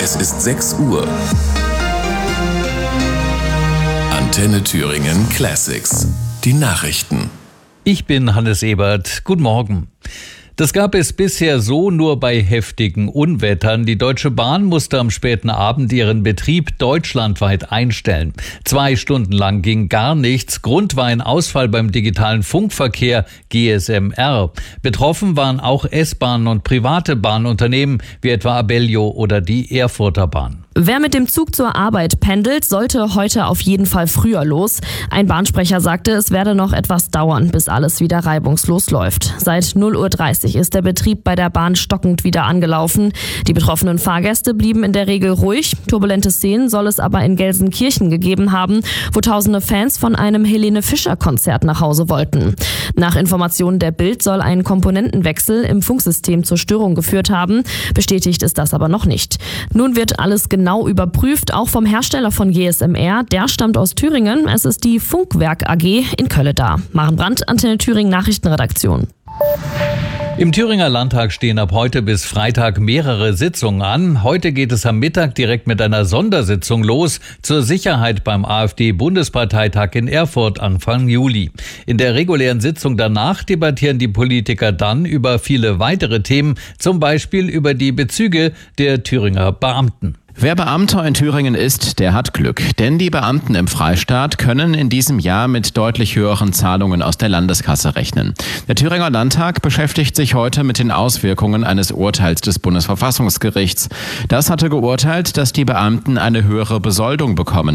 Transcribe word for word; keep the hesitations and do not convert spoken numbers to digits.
Es ist sechs Uhr. Antenne Thüringen Classics. Die Nachrichten. Ich bin Hannes Ebert. Guten Morgen. Das gab es bisher so nur bei heftigen Unwettern. Die Deutsche Bahn musste am späten Abend ihren Betrieb deutschlandweit einstellen. Zwei Stunden lang ging gar nichts. Grund war ein Ausfall beim digitalen Funkverkehr G S M R. Betroffen waren auch S-Bahnen und private Bahnunternehmen wie etwa Abellio oder die Erfurter Bahn. Wer mit dem Zug zur Arbeit pendelt, sollte heute auf jeden Fall früher los. Ein Bahnsprecher sagte, es werde noch etwas dauern, bis alles wieder reibungslos läuft. Seit null Uhr dreißig ist der Betrieb bei der Bahn stockend wieder angelaufen. Die betroffenen Fahrgäste blieben in der Regel ruhig. Turbulente Szenen soll es aber in Gelsenkirchen gegeben haben, wo tausende Fans von einem Helene-Fischer-Konzert nach Hause wollten. Nach Informationen der Bild soll ein Komponentenwechsel im Funksystem zur Störung geführt haben. Bestätigt ist das aber noch nicht. Nun wird alles genau Genau überprüft, auch vom Hersteller von G S M R. Der stammt aus Thüringen. Es ist die Funkwerk A G in Kölleda. Maren Brandt, Antenne Thüringen Nachrichtenredaktion. Im Thüringer Landtag stehen ab heute bis Freitag mehrere Sitzungen an. Heute geht es am Mittag direkt mit einer Sondersitzung los zur Sicherheit beim AfD-Bundesparteitag in Erfurt Anfang Juli. In der regulären Sitzung danach debattieren die Politiker dann über viele weitere Themen, zum Beispiel über die Bezüge der Thüringer Beamten. Wer Beamter in Thüringen ist, der hat Glück. Denn die Beamten im Freistaat können in diesem Jahr mit deutlich höheren Zahlungen aus der Landeskasse rechnen. Der Thüringer Landtag beschäftigt sich heute mit den Auswirkungen eines Urteils des Bundesverfassungsgerichts. Das hatte geurteilt, dass die Beamten eine höhere Besoldung bekommen.